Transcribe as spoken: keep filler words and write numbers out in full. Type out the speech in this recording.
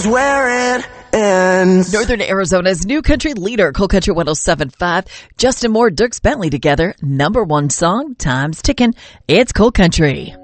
Where it ends. Northern Arizona's new country leader, Cool Country one oh seven point five. Justin Moore, Dierks Bentley together. Number one song, time's ticking. It's Cool Country.